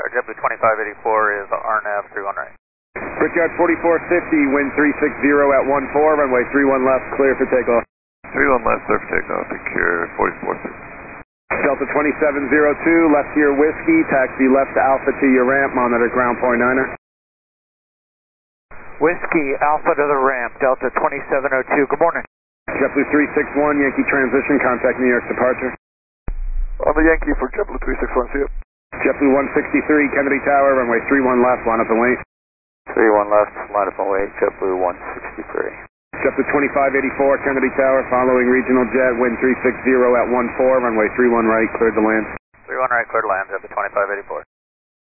JetBlue 2584 is RNAV 31 right. Brickyard 4450, wind 360 at 14, runway 31 left, clear for takeoff. 31 left, clear for takeoff, secure 4450. Delta 2702, left to your whiskey, taxi left to Alpha to your ramp, monitor ground point 9er. Whiskey Alpha to the ramp, Delta 2702, good morning. JetBlue 361, Yankee transition, contact New York departure. On the Yankee for JetBlue 361, see you. JetBlue 163, Kennedy Tower, runway 31 left, line up and wait. 31 left, line up and wait, JetBlue 163. JetBlue 2584, Kennedy Tower, following regional jet, wind 360 at 14, runway 31 right, cleared to land. 31 right, cleared to land, JetBlue 2584.